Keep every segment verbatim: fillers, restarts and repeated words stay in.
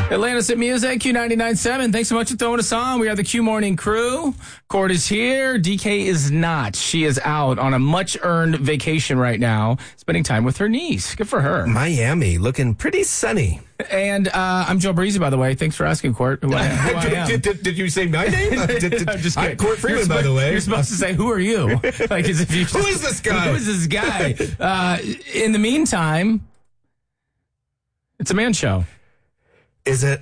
Atlantis at Music, Q ninety-nine point seven. Thanks so much for throwing us on. We are the Q Morning Crew. Cord is here. D K is not. She is out on a much-earned vacation right now, spending time with her niece. Good for her. Miami, looking pretty sunny. And uh, I'm Joe Breezy, by the way. Thanks for asking, Court. Who I, who I am. did, did, did you say my name? Uh, did, did, I'm just I'm kidding. Court Freeman, You're by the way. You're supposed to say, who are you? Like, as if you Who is this guy? Who is this guy? Uh, in the meantime, it's a man show. Is it?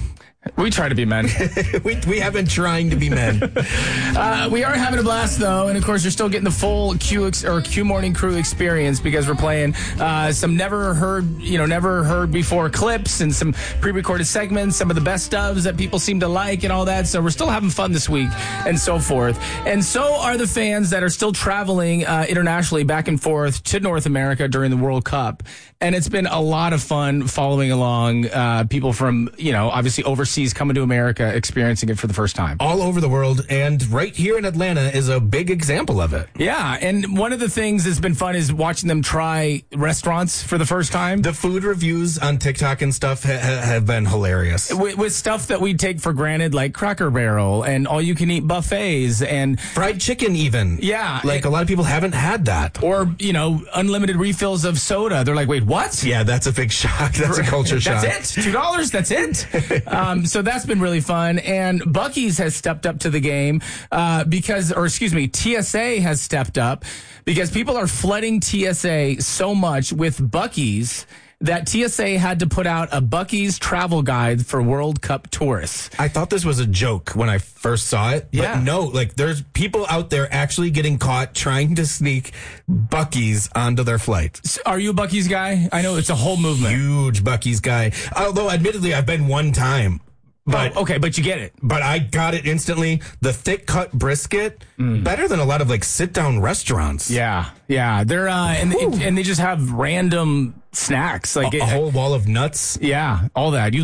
We try to be men. we we have been trying to be men. uh, we are having a blast, though, and of course, you're still getting the full Q ex- or Q Morning Crew experience because we're playing uh, some never heard, you know, never heard before clips and some pre-recorded segments, some of the best ofs that people seem to like, and all that. So we're still having fun this week, and so forth. And so are the fans that are still traveling uh, internationally back and forth to North America during the World Cup. And it's been a lot of fun following along uh, people from, you know, obviously overseas coming to America, experiencing it for the first time. All over the world, and right here in Atlanta is a big example of it. Yeah, and one of the things that's been fun is watching them try restaurants for the first time. The food reviews on TikTok and stuff ha- have been hilarious. With, with stuff that we take for granted, like Cracker Barrel and all-you-can-eat buffets and fried chicken even. Yeah. Like, a lot of people haven't had that. Or, you know, unlimited refills of soda. They're like, wait, what? Yeah, that's a big shock. That's a culture shock. That's it? two dollars? That's it? um, so that's been really fun. And Buc-ee's has stepped up to the game uh, because, or excuse me, T S A has stepped up because people are flooding T S A so much with Buc-ee's that T S A had to put out a Buc-ee's travel guide for World Cup tourists. I thought this was a joke when I first saw it. But Yeah. no, like, there's people out there actually getting caught trying to sneak Buc-ee's onto their flight. Are you a Buc-ee's guy? I know it's a whole movement. Huge Buc-ee's guy. Although, admittedly, I've been one time. But oh, okay, but you get it. But I got it instantly. The thick cut brisket, mm. better than a lot of like sit down restaurants. Yeah, yeah. They're uh, and and they just have random snacks like a, it, a whole wall of nuts. Yeah, all that. You